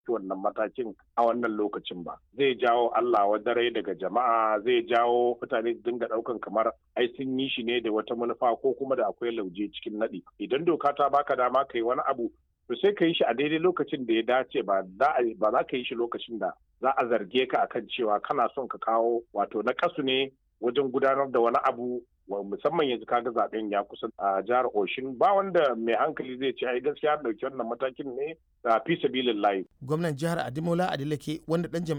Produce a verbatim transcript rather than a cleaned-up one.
wannan matakin a wannan lokacin ba. Zai jawo Allah wadare daga jama'a, zai jawo mutane su dinga ɗaukan kamar ai sun yi shi ne da wata manufa ko kuma da akwai lauje cikin naɗi. Idan doka ta baka dama ka yi wani abu to sai ka yi shi a daidai lokacin da ya dace ba za ka yi shi lokacin da za a zarge ka akan cewa kana son ka kawo wato na kasu ne wajen gudanar da wani abu musamman yanzu kaga zaben ya kusa a jihar Oshin ba wanda mai hankali zai ce ai gaskiya dauki wannan matakin ne a fi sabilillahi. Gwamnan jihar Adimola Adeleke wanda dan